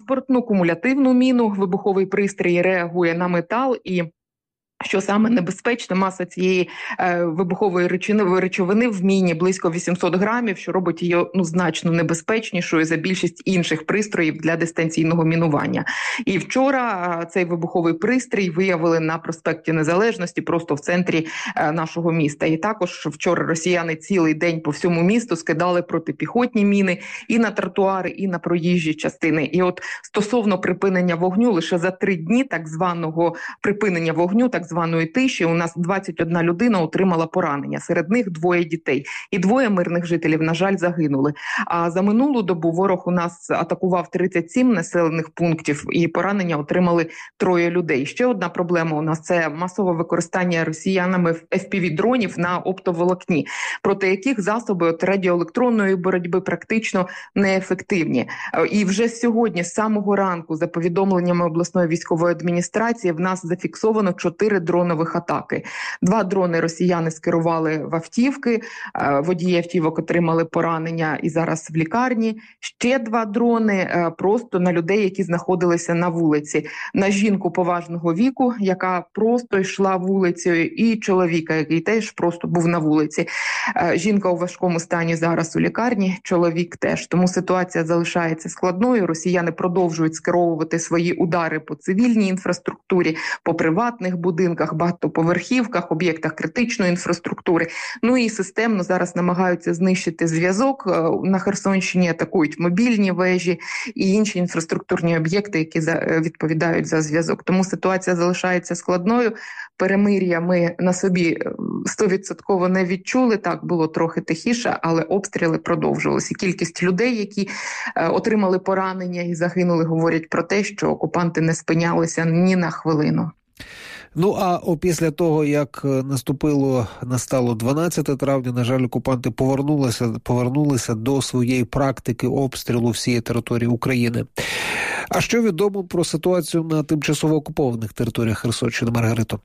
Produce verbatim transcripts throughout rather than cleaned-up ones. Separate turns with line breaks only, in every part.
транспортну, кумулятивну міну, вибуховий пристрій реагує на метал і що саме небезпечно, маса цієї е, вибухової речовини, речовини в міні близько вісімсот грамів, що робить її ну, значно небезпечнішою за більшість інших пристроїв для дистанційного мінування. І вчора е, цей вибуховий пристрій виявили на проспекті Незалежності, просто в центрі е, нашого міста. І також вчора росіяни цілий день по всьому місту скидали протипіхотні міни і на тротуари, і на проїжджі частини. І от стосовно припинення вогню, лише за три дні так званого припинення вогню, так званої тиші, у нас двадцять одна людина отримала поранення. Серед них двоє дітей. І двоє мирних жителів, на жаль, загинули. А за минулу добу ворог у нас атакував тридцять сім населених пунктів і поранення отримали троє людей. Ще одна проблема у нас – це масове використання росіянами еф пі ві-дронів на оптоволокні, проти яких засоби от радіоелектронної боротьби практично неефективні. І вже сьогодні, з самого ранку, за повідомленнями обласної військової адміністрації, в нас зафіксовано чотири дронових атаки. Два дрони росіяни скерували в автівки, водії автівок отримали поранення і зараз в лікарні. Ще два дрони просто на людей, які знаходилися на вулиці. На жінку поважного віку, яка просто йшла вулицею, і чоловіка, який теж просто був на вулиці. Жінка у важкому стані зараз у лікарні, чоловік теж. Тому ситуація залишається складною. Росіяни продовжують скеровувати свої удари по цивільній інфраструктурі, по приватних будинках, багатоповерхівках, об'єктах критичної інфраструктури. Ну і системно зараз намагаються знищити зв'язок. На Херсонщині атакують мобільні вежі і інші інфраструктурні об'єкти, які відповідають за зв'язок. Тому ситуація залишається складною. Перемир'я ми на собі сто відсотків не відчули. Так, було трохи тихіше, але обстріли продовжувалися. І кількість людей, які отримали поранення і загинули, говорять про те, що окупанти не спинялися ні на хвилину.
Ну, а опісля того, як наступило, настало дванадцяте травня, на жаль, окупанти повернулися, повернулися до своєї практики обстрілу всієї території України. А що відомо про ситуацію на тимчасово окупованих територіях Херсонщини, Маргарито?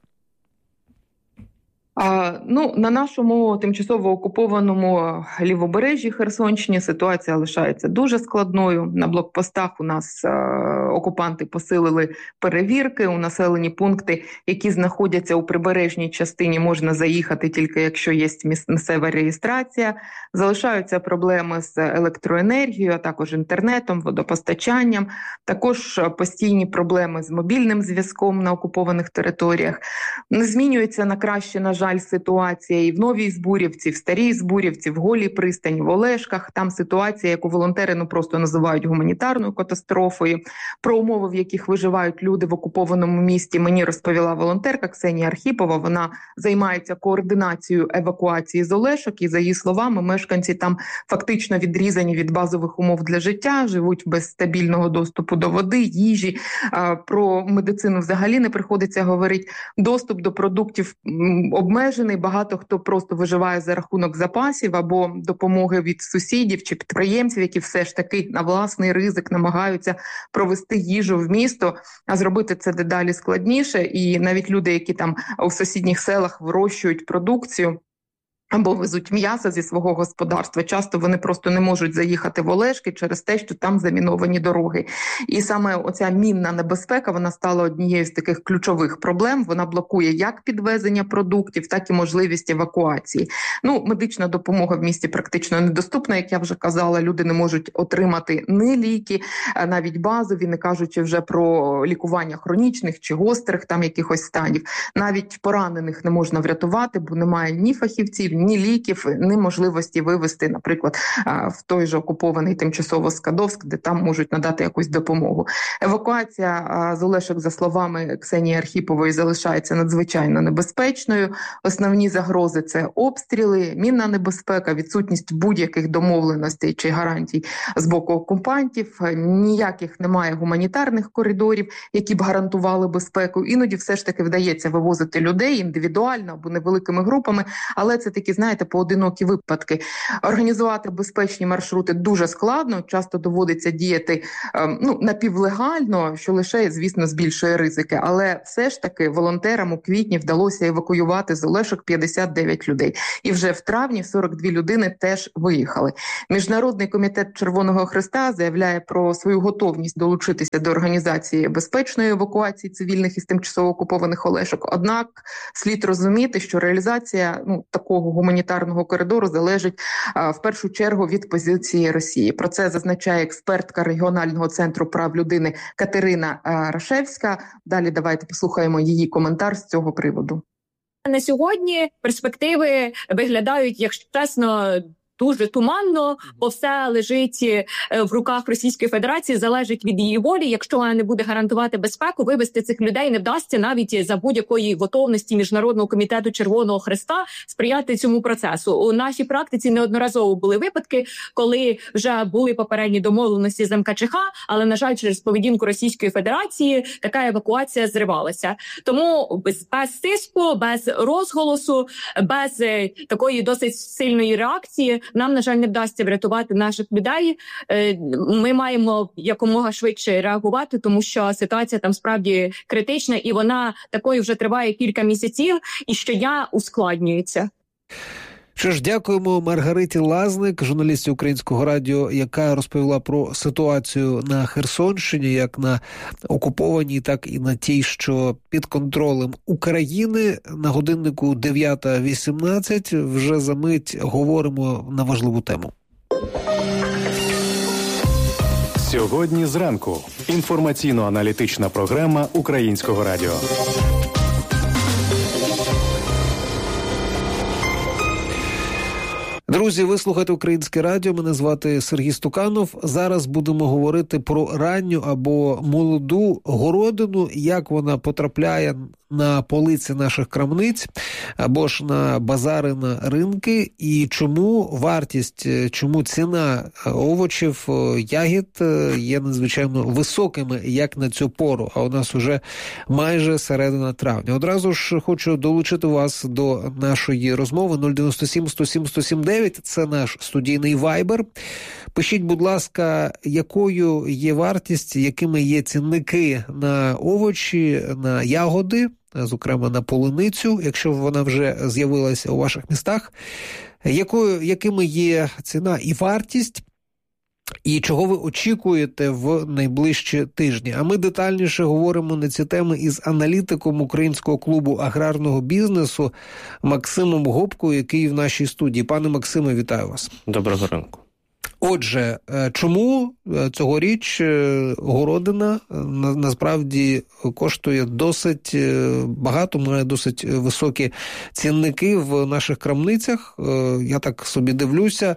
А, ну, на нашому тимчасово окупованому лівобережжі Херсонщині ситуація лишається дуже складною. На блокпостах у нас а, окупанти посилили перевірки. У населені пункти, які знаходяться у прибережній частині, можна заїхати тільки якщо є місцева реєстрація. Залишаються проблеми з електроенергією, а також інтернетом, водопостачанням. Також постійні проблеми з мобільним зв'язком на окупованих територіях. Не змінюється на краще, на жаль, ситуація і в Новій Збур'ївці, в Старій Збур'ївці, в Голій пристані, в Олешках. Там ситуація, яку волонтери ну просто називають гуманітарною катастрофою. Про умови, в яких виживають люди в окупованому місті, мені розповіла волонтерка Ксенія Архіпова. Вона займається координацією евакуації з Олешок і, за її словами, мешканці там фактично відрізані від базових умов для життя, живуть без стабільного доступу до води, їжі. Про медицину взагалі не приходиться говорити. Доступ до продуктів обмежений, багато хто просто виживає за рахунок запасів або допомоги від сусідів чи підприємців, які все ж таки на власний ризик намагаються провести їжу в місто, а зробити це дедалі складніше. І навіть люди, які там у сусідніх селах вирощують продукцію або везуть м'ясо зі свого господарства, часто вони просто не можуть заїхати в Олешки через те, що там заміновані дороги. І саме оця мінна небезпека, вона стала однією з таких ключових проблем. Вона блокує як підвезення продуктів, так і можливість евакуації. Ну, медична допомога в місті практично недоступна, як я вже казала. Люди не можуть отримати ні ліки, навіть базові, не кажучи вже про лікування хронічних чи гострих там якихось станів. Навіть поранених не можна врятувати, бо немає ні фахівців, ні ліків, ні можливості вивезти, наприклад, в той же окупований тимчасово Скадовськ, де там можуть надати якусь допомогу. Евакуація з Олешок, за словами Ксенії Архіпової, залишається надзвичайно небезпечною. Основні загрози – це обстріли, мінна небезпека, відсутність будь-яких домовленостей чи гарантій з боку окупантів, ніяких немає гуманітарних коридорів, які б гарантували безпеку. Іноді все ж таки вдається вивозити людей індивідуально або невеликими групами, але це такі такі, знаєте, поодинокі випадки. Організувати безпечні маршрути дуже складно, часто доводиться діяти ну, напівлегально, що лише, звісно, збільшує ризики. Але все ж таки волонтерам у квітні вдалося евакуювати з Олешок п'ятдесят дев'ять людей. І вже в травні сорок дві людини теж виїхали. Міжнародний комітет Червоного Хреста заявляє про свою готовність долучитися до організації безпечної евакуації цивільних із тимчасово окупованих Олешок. Однак слід розуміти, що реалізація ну, такого гуманітарного коридору залежить а, в першу чергу від позиції Росії. Про це зазначає експертка регіонального центру прав людини Катерина а, Рашевська. Далі давайте послухаємо її коментар з цього приводу.
На сьогодні перспективи виглядають, якщо чесно, дуже туманно, бо все лежить в руках Російської Федерації, залежить від її волі. Якщо вона не буде гарантувати безпеку, вивести цих людей не вдасться навіть за будь-якої готовності Міжнародного комітету Червоного Хреста сприяти цьому процесу. У нашій практиці неодноразово були випадки, коли вже були попередні домовленості з ем ка че ха, але, на жаль, через поведінку Російської Федерації така евакуація зривалася. Тому без, без тиску, без розголосу, без такої досить сильної реакції нам, на жаль, не вдасться врятувати наших людей. Ми маємо якомога швидше реагувати, тому що ситуація там справді критична, і вона такою вже триває кілька місяців, і щодня ускладнюється.
Що ж, дякуємо Маргариті Лазник, журналістці Українського радіо, яка розповіла про ситуацію на Херсонщині, як на окупованій, так і на тій, що під контролем України. На годиннику дев'ята вісімнадцять. Вже за мить говоримо на важливу тему.
Сьогодні зранку. Інформаційно-аналітична програма Українського радіо.
Друзі, ви слухаєте Українське радіо, мене звати Сергій Стуканов. Зараз будемо говорити про ранню або молоду городину, як вона потрапляє на полиці наших крамниць або ж на базари, на ринки, і чому вартість, чому ціна овочів, ягід є надзвичайно високими, як на цю пору, а у нас уже майже середина травня. Одразу ж хочу долучити вас до нашої розмови. нуль дев'яносто сім сто сім сто сім дев'ять, це наш студійний вайбер. Пишіть, будь ласка, якою є вартість, якими є цінники на овочі, на ягоди, зокрема на полуницю, якщо вона вже з'явилася у ваших містах, якою, якими є ціна і вартість, і чого ви очікуєте в найближчі тижні. А ми детальніше говоримо на ці теми із аналітиком Українського клубу аграрного бізнесу Максимом Гопко, який в нашій студії. Пане Максиме, вітаю вас.
Доброго ранку.
Отже, чому цьогоріч городина насправді коштує досить багато, має досить високі цінники в наших крамницях? Я так собі дивлюся,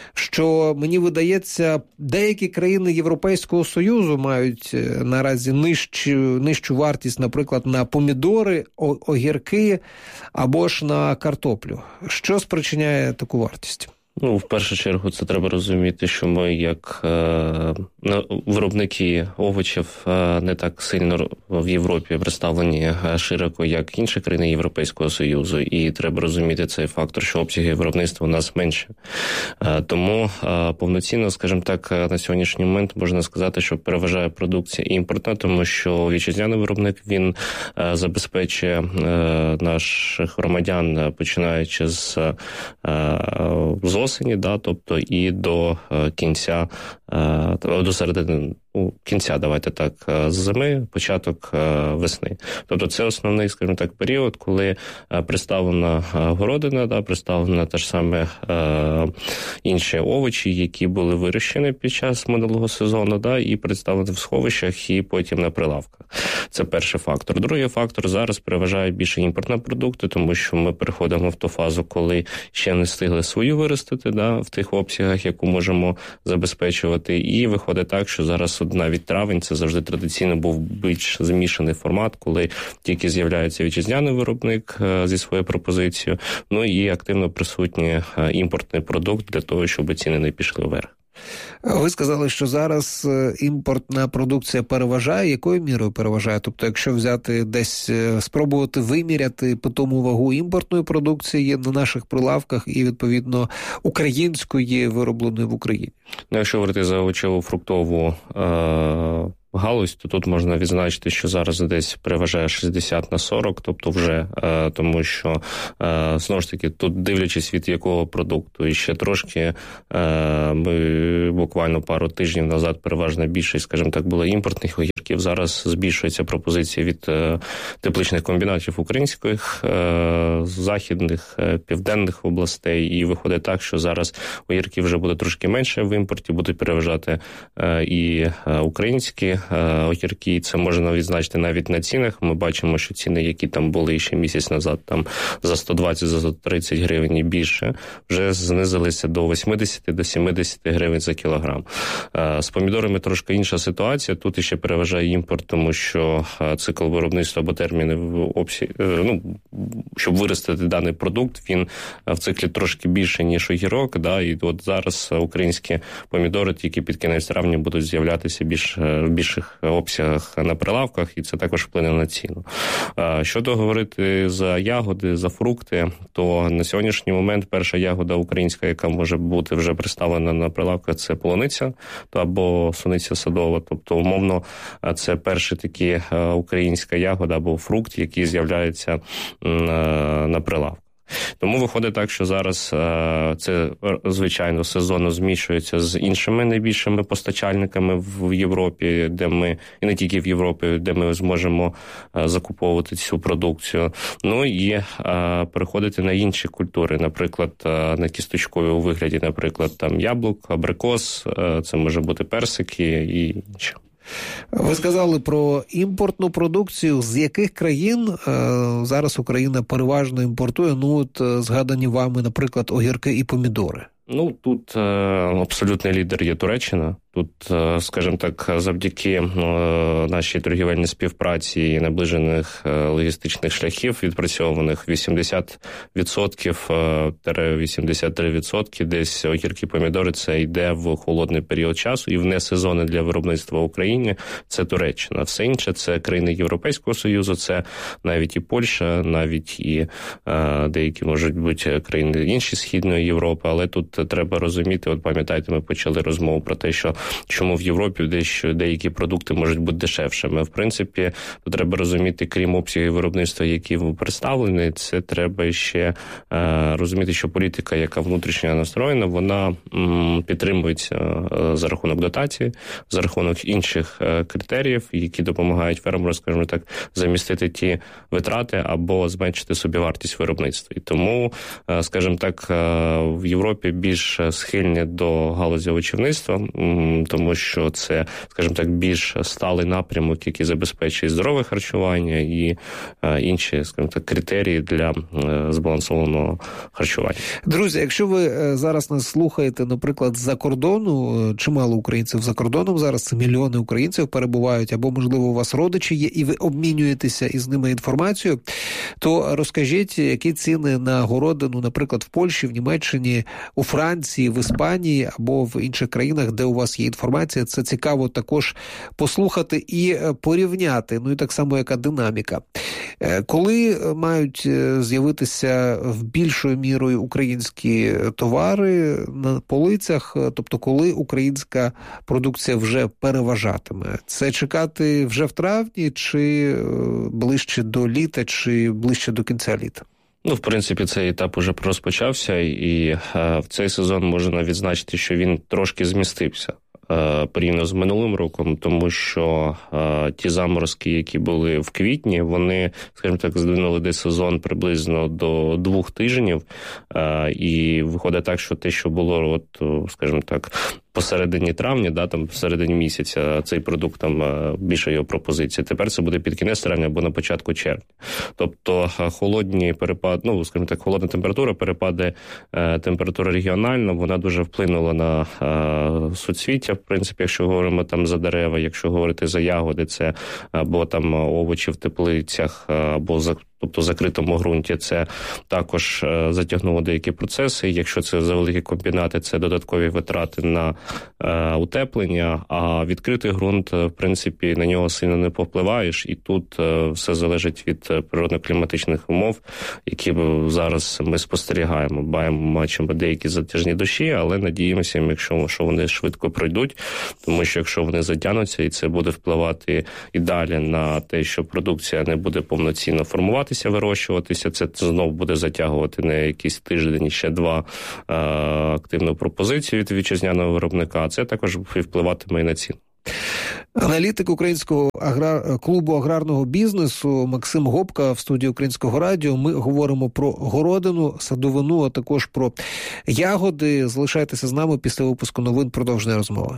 що мені видається, деякі країни Європейського Союзу мають наразі нижчу, нижчу вартість, наприклад, на помідори, огірки або ж на картоплю. Що спричиняє таку вартість?
Ну, в першу чергу, це треба розуміти, що ми, як е, виробники овочів, е, не так сильно в Європі представлені широко, як інші країни Європейського Союзу. І треба розуміти цей фактор, що обсяги виробництва у нас менше. Е, тому е, повноцінно, скажімо так, на сьогоднішній момент можна сказати, що переважає продукція імпортна, тому що вітчизняний виробник, він е, забезпечує е, наших громадян, починаючи з е, з осені, да, тобто і до е, кінця, е, до середини, ну, кінця, давайте так, з зими, початок е, весни. Тобто це основний, скажімо так, період, коли е, представлена городина, да, представлена те ж саме е, інші овочі, які були вирощені під час минулого сезону, да, і представлені в сховищах, і потім на прилавках. Це перший фактор. Другий фактор, зараз переважає більше імпортні продукти, тому що ми переходимо в ту фазу, коли ще не встигли свою виростити, да, в тих обсягах, яку можемо забезпечувати. І виходить так, що зараз навіть травень, це завжди традиційно був більш змішаний формат, коли тільки з'являється вітчизняний виробник зі своєю пропозицією, ну і активно присутній імпортний продукт для того, щоб ціни не пішли вверх.
Ви сказали, що зараз імпортна продукція переважає. Якою мірою переважає? Тобто, якщо взяти десь, спробувати виміряти питому вагу імпортної продукції на наших прилавках і, відповідно, української, виробленої в Україні?
Ну, якщо говорити за овочево-фруктову е- галузь, то тут можна відзначити, що зараз десь переважає шістдесят на сорок, тобто вже, е, тому що, е, знову ж таки, тут дивлячись від якого продукту. І ще трошки, е, ми буквально пару тижнів назад переважна більшість, скажімо так, була імпортних огірків. Зараз збільшується пропозиція від е, тепличних комбінатів українських, е, західних, е, південних областей. І виходить так, що зараз огірків вже буде трошки менше в імпорті, будуть переважати е, і е, українські огірки. Це можна відзначити навіть на цінах. Ми бачимо, що ціни, які там були ще місяць назад, там за сто двадцять, за сто тридцять гривень і більше, вже знизилися до вісімдесят, до сімдесят гривень за кілограм. З помідорами трошки інша ситуація. Тут іще переважає імпорт, тому що цикл виробництва або терміни в обсі... ну, щоб виростити даний продукт, він в циклі трошки більше, ніж огірок, да, і от зараз українські помідори тільки під кінець травня будуть з'являтися більш більш обсягах на прилавках, і це також вплине на ціну. Щодо говорити за ягоди, за фрукти, то на сьогоднішній момент перша ягода українська, яка може бути вже представлена на прилавках, це полуниця або суниця садова. Тобто, умовно, це перша такі українська ягода або фрукт, який з'являється на прилавках. Тому виходить так, що зараз це, звичайно, сезонно змішується з іншими найбільшими постачальниками в Європі, де ми, і не тільки в Європі, де ми зможемо закуповувати цю продукцію. Ну і переходити на інші культури, наприклад, на кісточкові у вигляді, наприклад, там яблук, абрикос, це може бути персики і інше.
Ви сказали про імпортну продукцію. З яких країн е, зараз Україна переважно імпортує? Ну, от згадані вами, наприклад, огірки і помідори.
Ну, тут е, абсолютний лідер є Туреччина. Тут, е, скажімо так, завдяки е, нашій торгівельній співпраці і наближених е, логістичних шляхів, відпрацьованих вісімдесят відсотків, вісімдесят три відсотки десь огірки, помідори, це йде в холодний період часу і в несезони для виробництва в Україні – це Туреччина. Все інше – це країни Європейського Союзу, це навіть і Польща, навіть і е, деякі, можуть бути, країни інші Східної Європи, але тут треба розуміти, от пам'ятаєте, ми почали розмову про те, що чому в Європі дещо деякі продукти можуть бути дешевшими. В принципі, тут треба розуміти, крім обсягів виробництва, які представлені, це треба ще е, розуміти, що політика, яка внутрішньо настроєна, вона м, підтримується е, за рахунок дотації, за рахунок інших е, критеріїв, які допомагають фермеру, скажімо так, замістити ті витрати або зменшити собівартість виробництва. І тому, е, скажімо так, е, в Європі більш схильні до галузі овочівництва, тому що це, скажімо так, більш сталий напрямок, який забезпечує здорове харчування і інші, скажімо так, критерії для збалансованого харчування.
Друзі, якщо ви зараз нас слухаєте, наприклад, з-за кордону, чимало українців за кордоном зараз, це мільйони українців перебувають, або, можливо, у вас родичі є, і ви обмінюєтеся із ними інформацією, то розкажіть, які ціни на городину, наприклад, в Польщі, в Німеччині, у Франції, в Іспанії або в інших країнах, де у вас є інформація. Це цікаво також послухати і порівняти. Ну і так само, яка динаміка. Коли мають з'явитися в більшою мірою українські товари на полицях, тобто коли українська продукція вже переважатиме? Це чекати вже в травні, чи ближче до літа, чи ближче до кінця літа?
Ну, в принципі, цей етап уже розпочався, і е, в цей сезон можна відзначити, що він трошки змістився е, порівняно з минулим роком, тому що е, ті заморозки, які були в квітні, вони, скажімо так, здвинули десь сезон приблизно до двох тижнів, е, і виходить так, що те, що було, от, скажімо так, посередині травня, да, там посередині місяця цей продукт, там більше його пропозиції. Тепер це буде під кінець травня або на початку червня. Тобто холодні перепади, ну, скажімо так, холодна температура, перепади е, температури регіонально, вона дуже вплинула на е, суцвіття, в принципі, якщо говоримо там за дерева, якщо говорити за ягоди, це або там овочі в теплицях, або за тобто в закритому ґрунті, це також затягнуло деякі процеси. Якщо це за великі комбінати, це додаткові витрати на е, утеплення, а відкритий ґрунт, в принципі, на нього сильно не повпливаєш, і тут е, все залежить від природно-кліматичних умов, які зараз ми спостерігаємо. Баємо, бачимо деякі затяжні дощі, але надіємося, якщо що вони швидко пройдуть, тому що якщо вони затягнуться, і це буде впливати і далі на те, що продукція не буде повноцінно формуватися, вирощуватися, це знову буде затягувати на якийсь тиждень, ще два е, активну пропозицію від вітчизняного виробника, а це також впливатиме і на ціну.
Аналітик Українського аграр... клубу аграрного бізнесу Максим Гопка в студії Українського радіо. Ми говоримо про городину, садовину, а також про ягоди. Залишайтеся з нами після випуску новин. Продовження розмови.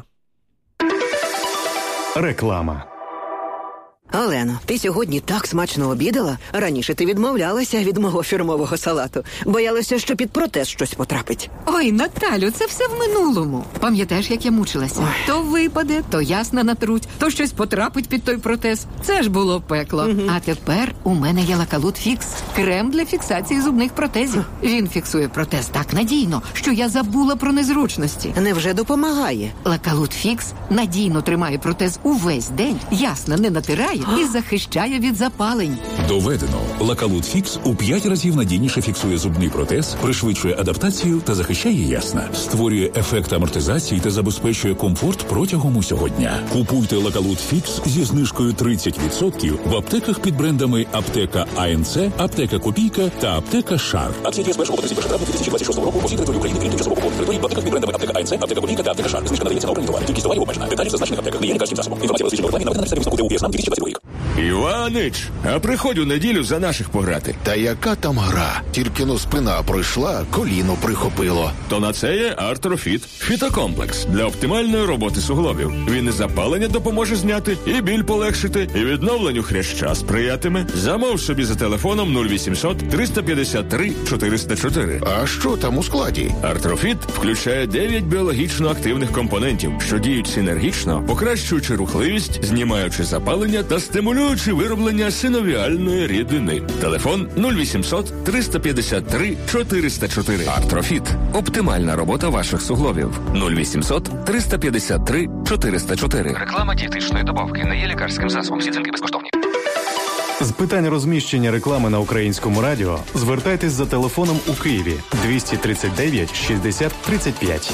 Реклама.
Олено, ти сьогодні так смачно обідала? Раніше ти відмовлялася від мого фірмового салату. Боялася, що під протез щось потрапить.
Ой, Наталю, це все в минулому. Пам'ятаєш, як я мучилася? Ой. То випаде, то ясно натруть, то щось потрапить під той протез. Це ж було пекло. Угу. А тепер у мене є Лакалут Фікс. Крем для фіксації зубних протезів. Він фіксує протез так надійно, що я забула про незручності.
Невже допомагає?
Лакалут Фікс надійно тримає протез увесь день, ясно не натирає і захищає від запалень.
Доведено. Лакалут Фікс у п'ять разів надійніше фіксує зубний протез, пришвидшує адаптацію та захищає ясна. Створює ефект амортизації та забезпечує комфорт протягом усього дня. Купуйте Лакалут Фікс зі знижкою тридцять відсотків в аптеках під брендами Аптека АНЦ, Аптека Копійка та Аптека Шар. Акції діє з першого по тридцять перше травня дві тисячі двадцять шостого року по всій території України, крім тимчасово окупованих територій, в аптеках під брендами Аптека АНЦ, Аптека Копійка та Аптека Шар. Знижка надається на обрані товари. Кількість товарів обмежена. Деталі в зазначених аптеках. Не є лікарським засобом. Інформація розміщена в рекламі наведена на підставі висновку ТУ ПСНА дві тисячі двадцятий рік.
Іванич, а приходь у неділю за наших пограти.
Та яка там гра? Тільки но спина пройшла, коліно прихопило.
То на це є Артрофіт. Фітокомплекс для оптимальної роботи суглобів. Він і запалення допоможе зняти, і біль полегшити, і відновленню хряща сприятиме. Замов собі за телефоном нуль вісімсот триста п'ятдесят три чотириста чотири.
А що там у складі?
Артрофіт включає дев'ять біологічно активних компонентів, що діють синергічно, покращуючи рухливість, знімаючи запалення та стимулюючи вироблення синовіальної рідини. Телефон нуль вісімсот триста п'ятдесят три чотириста чотири. Артрофіт. Оптимальна робота ваших суглобів. нуль вісімсот триста п'ятдесят три чотириста чотири.
Реклама дієтичної добавки не є лікарським засобом. Всі дзвінки безкоштовні.
З питань розміщення реклами на Українському радіо звертайтесь за телефоном у Києві двісті тридцять дев'ять шістдесят тридцять п'ять.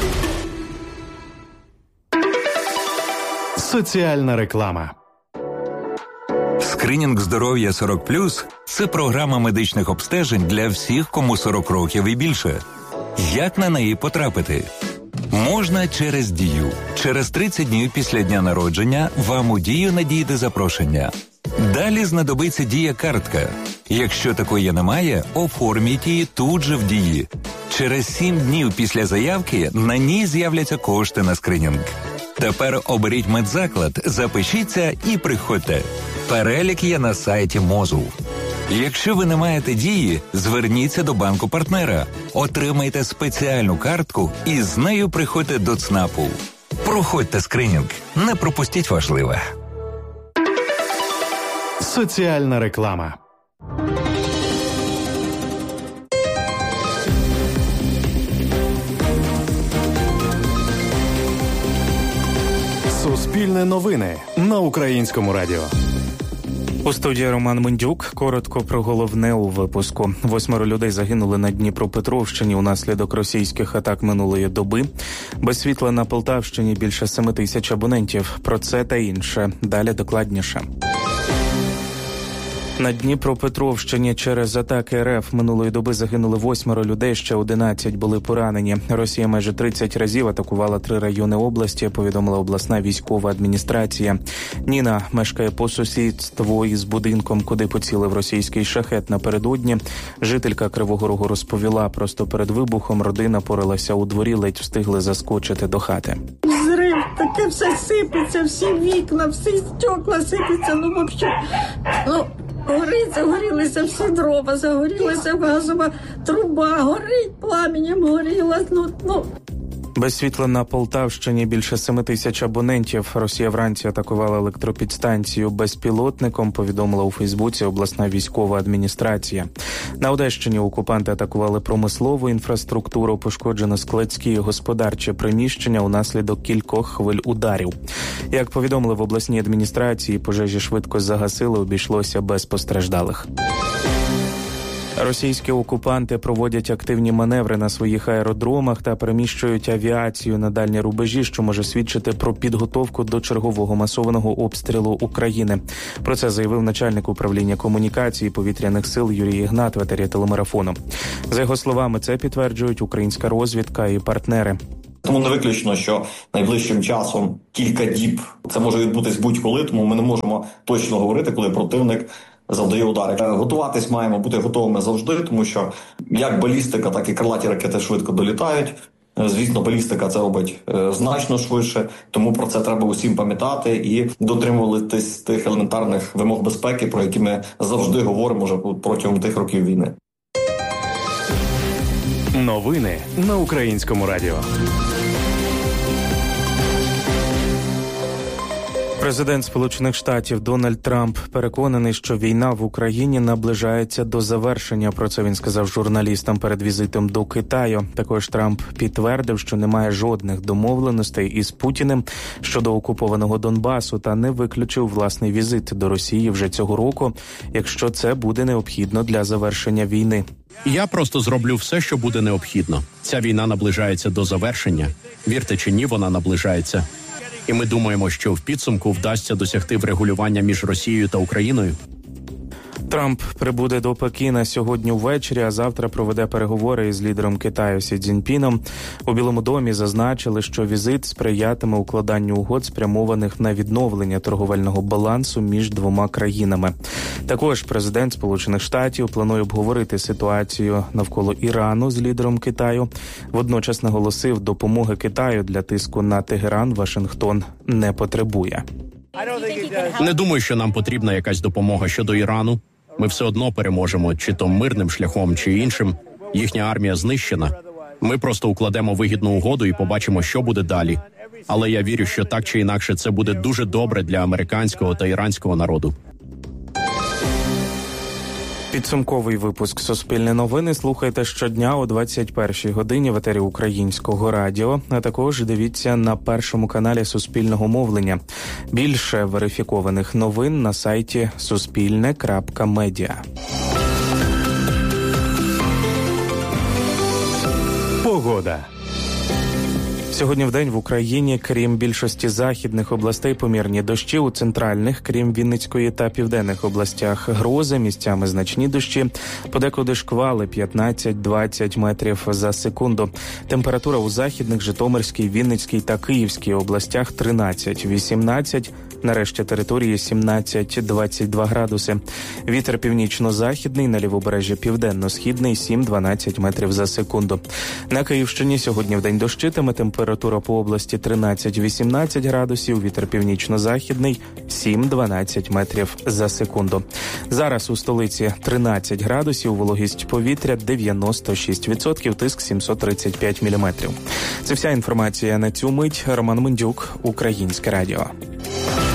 Соціальна реклама.
Скринінг здоров'я сорок плюс – це програма медичних обстежень для всіх, кому сорок років і більше. Як на неї потрапити? Можна через Дію. Через тридцять днів після дня народження вам у Дію надійде запрошення. Далі знадобиться Дія-картка. Якщо такої немає, оформіть її тут же в Дії. Через сім днів після заявки на ній з'являться кошти на скринінг. Тепер оберіть медзаклад, запишіться і приходьте. Перелік є на сайті МОЗу. Якщо ви не маєте Дії, зверніться до банку-партнера, отримайте спеціальну картку і з нею приходьте до ЦНАПу. Проходьте скринінг, не пропустіть важливе.
Соціальна реклама. Суспільне новини на Українському радіо.
У студії Роман Мендюк. Коротко про головне у випуску. Восьмеро людей загинули на Дніпропетровщині унаслідок російських атак минулої доби. Без світла на Полтавщині більше семи тисяч абонентів. Про це та інше. Далі докладніше. На Дніпропетровщині через атаки РФ минулої доби загинули восьмеро людей, ще одинадцять були поранені. Росія майже тридцять разів атакувала три райони області, повідомила обласна військова адміністрація. Ніна мешкає по сусідству із будинком, куди поцілив російський шахет напередодні. Жителька Кривого Рогу розповіла, просто перед вибухом родина поралася у дворі, ледь встигли заскочити до хати.
Зрив, таке все сипеться, всі вікна, всі стекла сипеться, ну, взагалі, ну, горить, загорілися всі дрова, загорілася газова труба, горить, пламенем горіла, ну, ну,
Без світла на Полтавщині більше семи тисяч абонентів. Росія вранці атакувала електропідстанцію безпілотником, повідомила у Фейсбуці обласна військова адміністрація. На Одещині окупанти атакували промислову інфраструктуру, пошкоджено складські і господарчі приміщення унаслідок кількох хвиль ударів. Як повідомили в обласній адміністрації, пожежі швидко загасили, обійшлося без постраждалих. Російські окупанти проводять активні маневри на своїх аеродромах та переміщують авіацію на дальні рубежі, що може свідчити про підготовку до чергового масованого обстрілу України. Про це заявив начальник управління комунікації повітряних сил Юрій Ігнат в етері телемарафону. За його словами, це підтверджують українська розвідка і партнери.
Тому не виключно, що найближчим часом кілька діб це може відбутись будь-коли, тому ми не можемо точно говорити, коли противник завдає удари. Готуватись маємо бути готовими завжди, тому що як балістика, так і крилаті ракети швидко долітають. Звісно, балістика це робить значно швидше, тому про це треба усім пам'ятати і дотримуватись тих елементарних вимог безпеки, про які ми завжди говоримо вже протягом тих років війни.
Новини на Українському радіо.
Президент Сполучених Штатів Дональд Трамп переконаний, що війна в Україні наближається до завершення. Про це він сказав журналістам перед візитом до Китаю. Також Трамп підтвердив, що немає жодних домовленостей із Путіним щодо окупованого Донбасу та не виключив власний візит до Росії вже цього року, якщо це буде необхідно для завершення війни.
Я просто зроблю все, що буде необхідно. Ця війна наближається до завершення. Вірте чи ні, вона наближається. І ми думаємо, що в підсумку вдасться досягти врегулювання між Росією та Україною.
Трамп прибуде до Пекіна сьогодні ввечері, а завтра проведе переговори із лідером Китаю Сі Цзіньпіном. У Білому домі зазначили, що візит сприятиме укладанню угод, спрямованих на відновлення торговельного балансу між двома країнами. Також президент Сполучених Штатів планує обговорити ситуацію навколо Ірану з лідером Китаю. Водночас наголосив, допомоги Китаю для тиску на Тегеран Вашингтон не потребує.
Не думаю, що нам потрібна якась допомога щодо Ірану. Ми все одно переможемо, чи то мирним шляхом, чи іншим. Їхня армія знищена. Ми просто укладемо вигідну угоду і побачимо, що буде далі. Але я вірю, що так чи інакше це буде дуже добре для американського та іранського народу.
Підсумковий випуск «Суспільне новини» слухайте щодня о двадцять першій годині в етері Українського радіо, а також дивіться на першому каналі Суспільного мовлення. Більше верифікованих новин на сайті суспільне крапка медіа.
Погода.
Сьогодні вдень в Україні, крім більшості західних областей, помірні дощі, у центральних, крім Вінницької та південних областях, грози, місцями значні дощі, подекуди шквали п'ятнадцять-двадцять метрів за секунду. Температура у західних, Житомирській, Вінницькій та Київській областях тринадцять-вісімнадцять, нарешті території сімнадцять-двадцять два градуси. Вітер північно-західний, на лівобережжі південно-східний сім-дванадцять метрів за секунду. На Київщині сьогодні вдень дощитиме, температура по області тринадцять-вісімнадцять градусів, вітер північно-західний сім-дванадцять метрів за секунду. Зараз у столиці тринадцять градусів, вологість повітря дев'яносто шість відсотків, тиск сімсот тридцять п'ять міліметрів. Це вся інформація на цю мить. Роман Мендюк, Українське радіо.